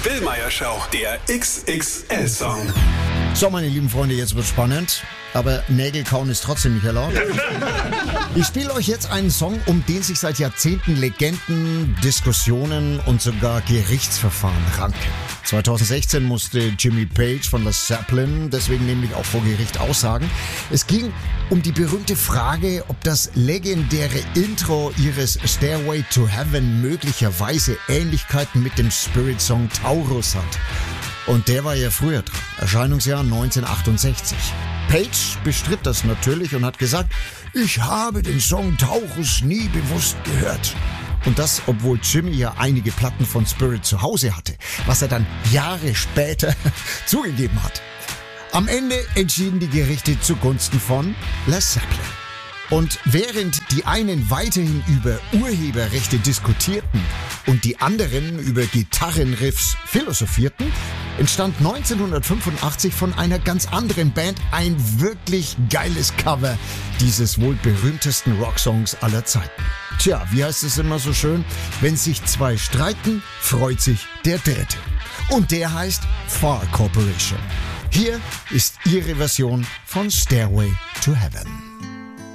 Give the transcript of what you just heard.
Billmeyer Show, der XXL-Song. So, meine lieben Freunde, jetzt wird spannend. Aber Nägel kauen ist trotzdem nicht erlaubt. Ich spiele euch jetzt einen Song, um den sich seit Jahrzehnten Legenden, Diskussionen und sogar Gerichtsverfahren ranken. 2016 musste Jimmy Page von Led Zeppelin deswegen nämlich auch vor Gericht aussagen. Es ging um die berühmte Frage, ob das legendäre Intro ihres Stairway to Heaven möglicherweise Ähnlichkeiten mit dem Spirit-Song Taurus hat. Und der war ja früher dran, Erscheinungsjahr 1968. Page bestritt das natürlich und hat gesagt, ich habe den Song Taurus nie bewusst gehört. Und das, obwohl Jimmy ja einige Platten von Spirit zu Hause hatte, was er dann Jahre später zugegeben hat. Am Ende entschieden die Gerichte zugunsten von Led Zeppelin. Und während die einen weiterhin über Urheberrechte diskutierten und die anderen über Gitarrenriffs philosophierten, entstand 1985 von einer ganz anderen Band ein wirklich geiles Cover dieses wohl berühmtesten Rocksongs aller Zeiten. Tja, wie heißt es immer so schön? Wenn sich zwei streiten, freut sich der Dritte. Und der heißt Far Corporation. Hier ist ihre Version von Stairway to Heaven.